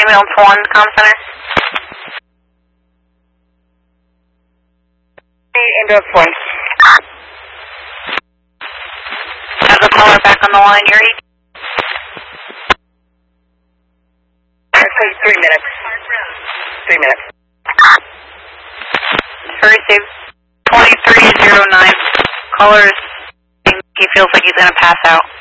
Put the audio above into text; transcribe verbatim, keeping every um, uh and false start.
ambulance one, comm center. Ambulance one. Have the caller back on the line, Yuri. Three minutes. Three minutes. Hurry, save twenty-three oh nine. Caller is, he feels like he's going to pass out.